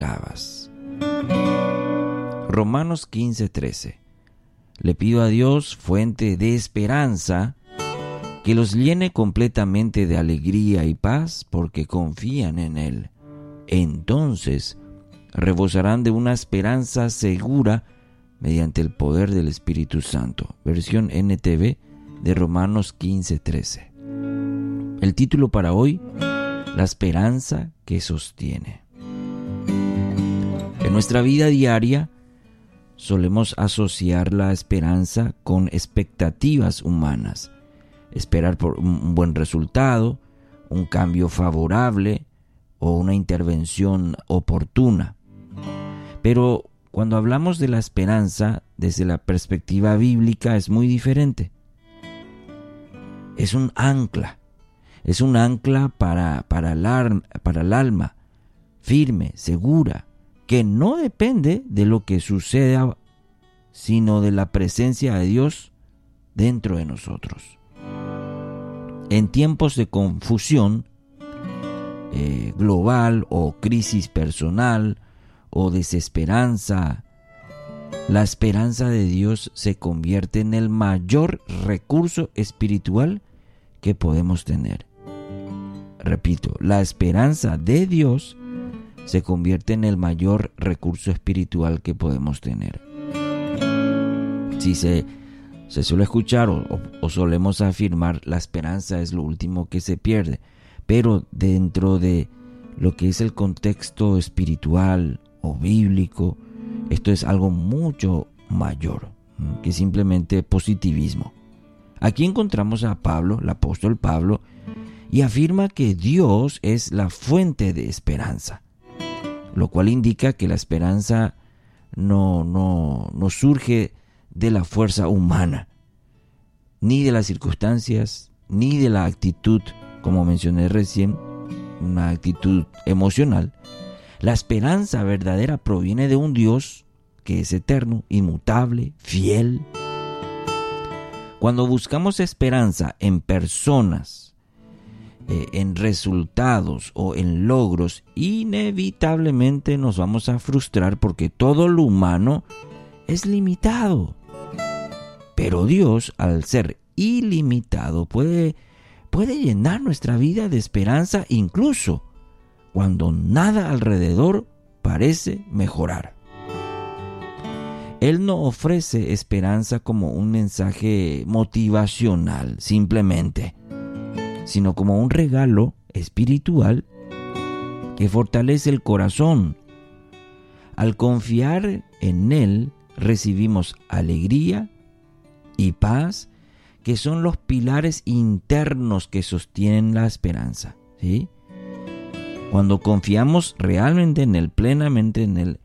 Gabas. Romanos 15:13. Le pido a Dios, fuente de esperanza, que los llene completamente de alegría y paz porque confían en Él. Entonces rebosarán de una esperanza segura mediante el poder del Espíritu Santo. Versión NTV de Romanos 15:13. El título para hoy: la esperanza que sostiene. En nuestra vida diaria solemos asociar la esperanza con expectativas humanas. Esperar por un buen resultado, un cambio favorable o una intervención oportuna. Pero cuando hablamos de la esperanza desde la perspectiva bíblica es muy diferente. Es un ancla para el alma, firme, segura, que no depende de lo que suceda, sino de la presencia de Dios dentro de nosotros. En tiempos de confusión global o crisis personal o desesperanza, la esperanza de Dios se convierte en el mayor recurso espiritual que podemos tener. Repito, la esperanza de Dios se convierte en el mayor recurso espiritual que podemos tener. Si se suele escuchar o solemos afirmar, la esperanza es lo último que se pierde, pero dentro de lo que es el contexto espiritual o bíblico, esto es algo mucho mayor que simplemente positivismo. Aquí encontramos a Pablo, el apóstol Pablo, y afirma que Dios es la fuente de esperanza, lo cual indica que la esperanza no surge de la fuerza humana, ni de las circunstancias, ni de la actitud, como mencioné recién, una actitud emocional. La esperanza verdadera proviene de un Dios que es eterno, inmutable, fiel. Cuando buscamos esperanza en personas, en resultados o en logros, inevitablemente nos vamos a frustrar porque todo lo humano es limitado. Pero Dios, al ser ilimitado, puede llenar nuestra vida de esperanza incluso cuando nada alrededor parece mejorar. Él no ofrece esperanza como un mensaje motivacional simplemente, sino como un regalo espiritual que fortalece el corazón. Al confiar en Él, recibimos alegría y paz, que son los pilares internos que sostienen la esperanza, ¿sí? Cuando confiamos realmente en Él, plenamente en Él,